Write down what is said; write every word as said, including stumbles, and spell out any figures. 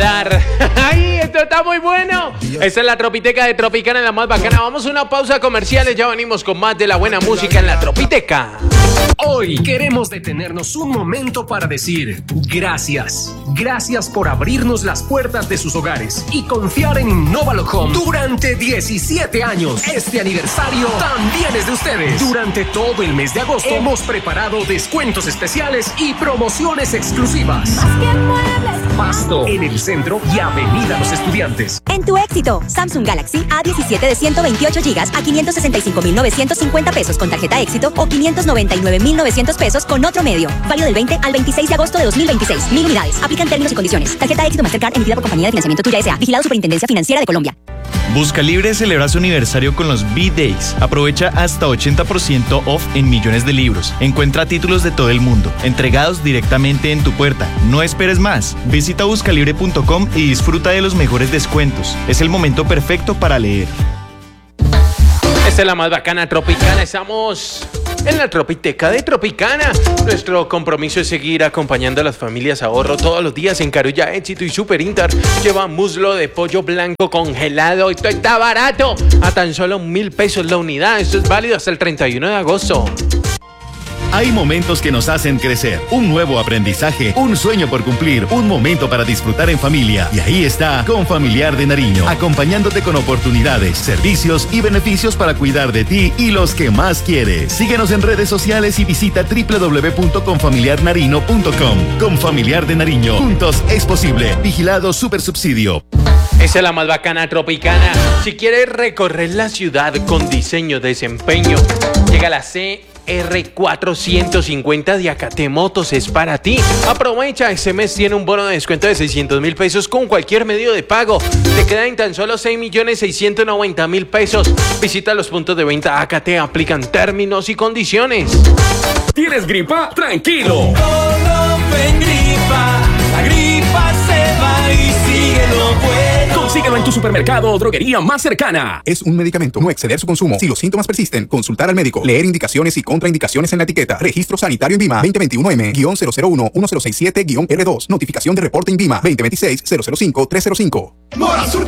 hablar. ¡Ay, esto está muy bueno! Esta es la Tropiteca de Tropicana, la más bacana. Vamos a una pausa comerciales, ya venimos con más de la buena música en la Tropiteca. Hoy queremos detenernos un momento para decir gracias. Gracias por abrirnos las puertas de sus hogares y confiar en Innovalo Home durante diecisiete años. Este aniversario también es de ustedes. Durante todo el mes de agosto hemos preparado descuentos especiales y promociones exclusivas. Más que muebles. Pasto en el centro y Avenida Los Estudiantes. En tu éxito, Samsung Galaxy A diecisiete de ciento veintiocho gigas a quinientos sesenta y cinco mil novecientos cincuenta pesos con tarjeta éxito o quinientos noventa y nueve mil novecientos pesos con otro medio. Válido del veinte al veintiséis de agosto de dos mil veintiséis. Mil unidades. Aplican términos y condiciones. Tarjeta éxito Mastercard emitida por Compañía de Financiamiento Tuya S A. Vigilado Superintendencia Financiera de Colombia. Buscalibre celebra su aniversario con los B-Days. Aprovecha hasta ochenta por ciento off en millones de libros. Encuentra títulos de todo el mundo, entregados directamente en tu puerta. No esperes más. Visita buscalibre punto com y disfruta de los mejores descuentos. Es el momento perfecto para leer. Esta es la más bacana Tropicana. Estamos en la Tropiteca de Tropicana. Nuestro compromiso es seguir acompañando a las familias a ahorro todos los días en Carulla, Éxito y Super Inter. Lleva muslo de pollo blanco congelado. Esto está barato. A tan solo mil pesos la unidad. Esto es válido hasta el treinta y uno de agosto. Hay momentos que nos hacen crecer, un nuevo aprendizaje, un sueño por cumplir, un momento para disfrutar en familia. Y ahí está Confamiliar de Nariño, acompañándote con oportunidades, servicios y beneficios para cuidar de ti y los que más quieres. Síguenos en redes sociales y visita doble u doble u doble u punto confamiliar nariño punto com. Confamiliar de Nariño, juntos es posible. Vigilado Supersubsidio. Esa es la más bacana Tropicana. Si quieres recorrer la ciudad con diseño, desempeño, llega a la C R cuatrocientos cincuenta de Acate Motos, es para ti. Aprovecha, este mes tiene un bono de descuento de seiscientos mil pesos con cualquier medio de pago. Te queda en tan solo seis millones seiscientos noventa mil pesos. Visita los puntos de venta Acate, aplican términos y condiciones. ¿Tienes gripa? ¡Tranquilo! Todo en gripa, la gripa se va y sigue lo bueno. Consíguelo en tu supermercado o droguería más cercana. Es un medicamento, no exceder su consumo. Si los síntomas persisten, consultar al médico. Leer indicaciones y contraindicaciones en la etiqueta. Registro Sanitario INVIMA veinte veintiuno M cero cero uno uno cero seis siete R dos. Notificación de reporte INVIMA veinte veintiséis cero cero cinco tres cero cinco.